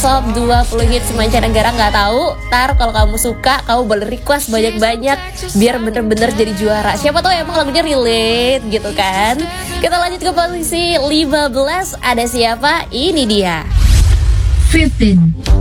Top 20 hits mancanegara. Nggak tahu, ntar kalau kamu suka, kamu boleh request banyak-banyak biar bener-bener jadi juara. Siapa tahu emang lagunya relate gitu kan. Kita lanjut ke posisi 15. Ada siapa? Ini dia 15.